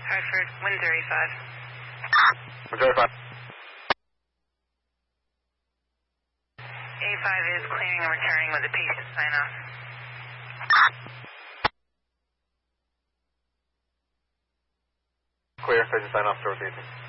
Hartford, Windsor A5. Windsor A5. A5 is clearing and returning with a patient sign off. Clear, patient sign off, George 18.